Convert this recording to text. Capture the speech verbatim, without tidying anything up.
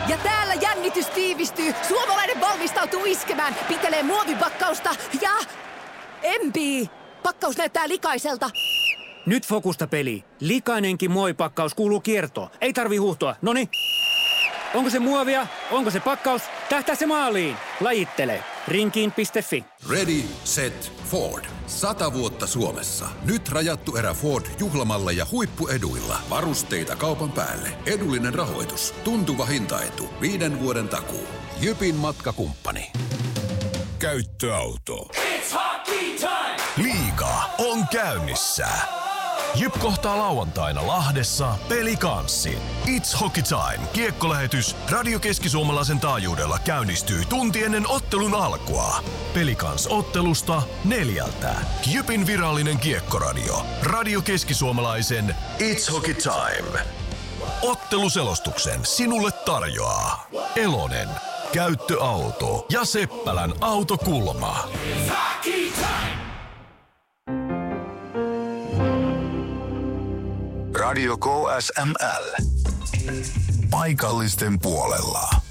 Ja täällä jännitys tiivistyy. Suomalainen valmistautuu iskemään. Pitelee muovipakkausta ja... Empii! Pakkaus näyttää likaiselta. Nyt fokusta peli. Likainenkin muovipakkaus kuuluu kiertoon. Ei tarvi huuhtoa. Noniin. Onko se muovia? Onko se pakkaus? Tähtää se maaliin. Lajittele. Rinkiin piste fi. Ready, set, Ford. Sata vuotta Suomessa. Nyt rajattu erä Ford juhlamalleja huippueduilla. Varusteita kaupan päälle. Edullinen rahoitus. Tuntuva hintaetu. Viiden vuoden takuu. Jypin matkakumppani. Käyttöauto. It's hockey time! Liiga on käynnissä. Jyp kohtaa lauantaina Lahdessa Pelikanssin. It's Hockey Time. Kiekkolähetys Radio Keski-Suomalaisen taajuudella käynnistyy tunti ennen ottelun alkua. Pelikans-ottelusta neljältä. Jypin virallinen kiekkoradio. Radio Keski-Suomalaisen It's Hockey Time. Otteluselostuksen sinulle tarjoaa Elonen, Käyttöauto ja Seppälän autokulma. It's hockey time! Radio K S M L. Paikallisten puolella.